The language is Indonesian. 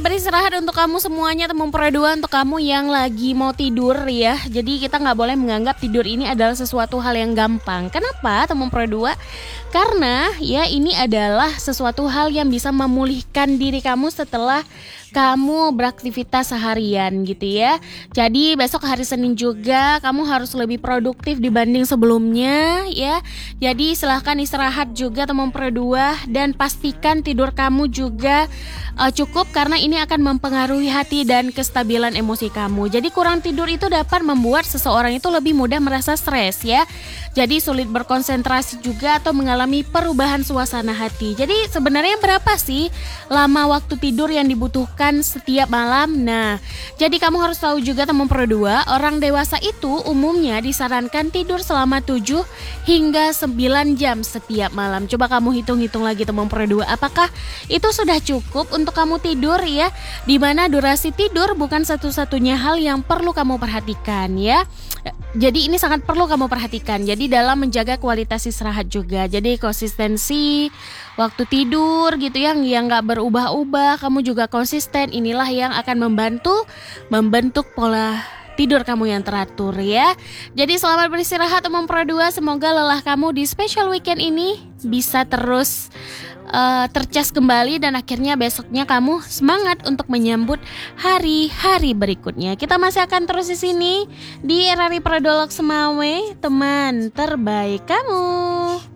beristirahat untuk kamu semuanya, teman Pro 2, untuk kamu yang lagi mau tidur ya. Jadi kita nggak boleh menganggap tidur ini adalah sesuatu hal yang gampang. Kenapa teman Pro 2? Karena ya ini adalah sesuatu hal yang bisa memulihkan diri kamu setelah kamu beraktivitas seharian gitu ya. Jadi besok hari Senin juga kamu harus lebih produktif dibanding sebelumnya ya. Jadi silahkan istirahat juga teman Pro 2, dan pastikan tidur kamu juga cukup, karena ini akan mempengaruhi hati dan kestabilan emosi kamu. Jadi kurang tidur itu dapat membuat seseorang itu lebih mudah merasa stres ya. Jadi sulit berkonsentrasi juga atau mengalami perubahan suasana hati. Jadi sebenarnya berapa sih lama waktu tidur yang dibutuhkan setiap malam? Nah, jadi kamu harus tahu juga teman Pro 2, orang dewasa itu umumnya disarankan tidur selama 7 hingga 9 jam setiap malam. Coba kamu hitung-hitung lagi teman Pro 2, apakah itu sudah cukup untuk kamu tidur ya? Dimana durasi tidur bukan satu-satunya hal yang perlu kamu perhatikan ya. Jadi ini sangat perlu kamu perhatikan. Jadi dalam menjaga kualitas istirahat juga. Jadi konsistensi waktu tidur gitu yang gak berubah-ubah, kamu juga konsisten. Inilah yang akan membentuk pola tidur kamu yang teratur ya. Jadi selamat beristirahat teman Pro 2. Semoga lelah kamu di special weekend ini bisa terus tercas kembali, dan akhirnya besoknya kamu semangat untuk menyambut hari-hari berikutnya. Kita masih akan terus di sini di RRI Prodolog Semawe, teman terbaik kamu.